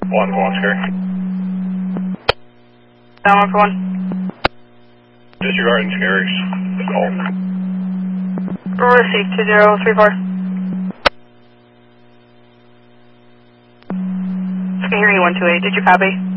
One for one, scary. Down 1 for 1. Disregarding scaries. Call. Received 2034. I can hear you 128. Did you copy?